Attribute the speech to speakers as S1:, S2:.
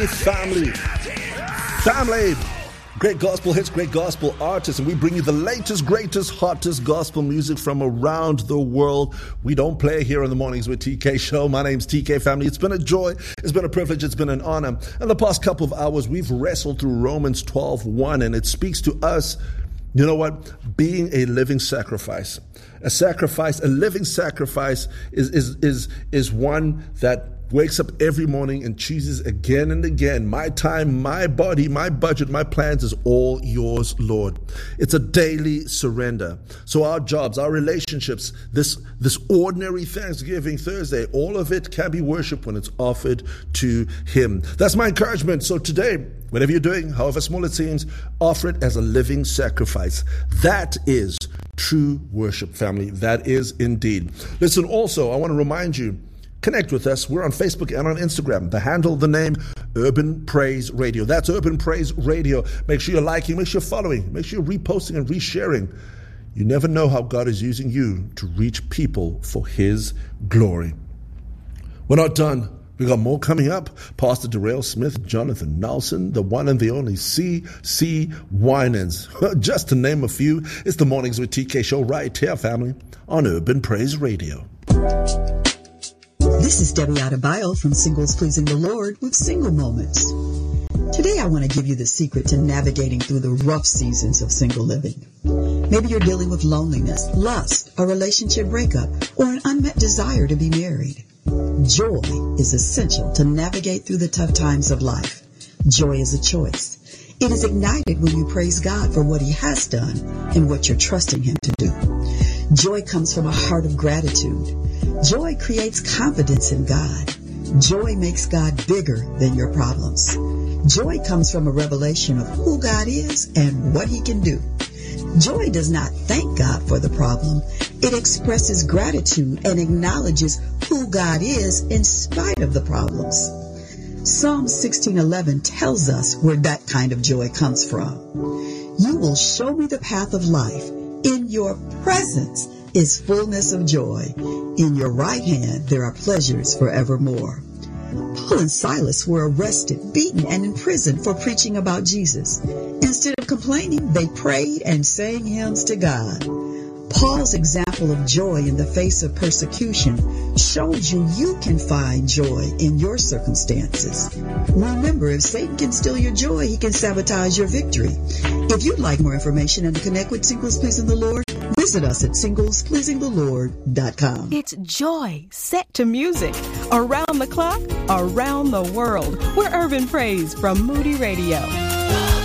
S1: Family. Great gospel hits, great gospel artists, and we bring you the latest, greatest, hottest gospel music from around the world. We don't play here in the Mornings with TK show. My name's TK, family. It's been a joy, it's been a privilege, it's been an honor. In the past couple of hours, we've wrestled through Romans 12:1, and it speaks to us, you know what, being a living sacrifice. A living sacrifice is one that wakes up every morning and chooses again and again, my time, my body, my budget, my plans is all yours, Lord. It's a daily surrender. So our jobs, our relationships, this ordinary Thanksgiving Thursday, all of it can be worship when it's offered to Him. That's my encouragement. So today, whatever you're doing, however small it seems, offer it as a living sacrifice. That is true worship, family. That is indeed. Listen, also, I want to remind you, connect with us. We're on Facebook and on Instagram. The handle, the name, Urban Praise Radio. That's Urban Praise Radio. Make sure you're liking, make sure you're following, make sure you're reposting and resharing. You never know how God is using you to reach people for His glory. We're not done. We got more coming up. Pastor Darrell Smith, Jonathan Nelson, the one and the only C.C. Winans. Just to name a few, it's the Mornings with TK show right here, family, on Urban Praise Radio.
S2: This is Debbie Adebayo from Singles Pleasing the Lord with Single Moments. Today I want to give you the secret to navigating through the rough seasons of single living. Maybe you're dealing with loneliness, lust, a relationship breakup, or an unmet desire to be married. Joy is essential to navigate through the tough times of life. Joy is a choice. It is ignited when you praise God for what He has done and what you're trusting Him to do. Joy comes from a heart of gratitude. Joy creates confidence in God. Joy makes God bigger than your problems. Joy comes from a revelation of who God is and what He can do. Joy does not thank God for the problem. It expresses gratitude and acknowledges who God is in spite of the problems. Psalm 16:11 tells us where that kind of joy comes from. You will show me the path of life. In your presence is fullness of joy. In your right hand there are pleasures forevermore. Paul and Silas were arrested, beaten, and imprisoned for preaching about Jesus. Instead of complaining, they prayed and sang hymns to God. Paul's example of joy in the face of persecution shows you can find joy in your circumstances. Remember, if Satan can steal your joy, he can sabotage your victory. If you'd like more information and to connect with Singles Pleasing the Lord, visit us at singlespleasingthelord.com.
S3: It's joy set to music. Around the clock, around the world. We're Urban Praise from Moody Radio.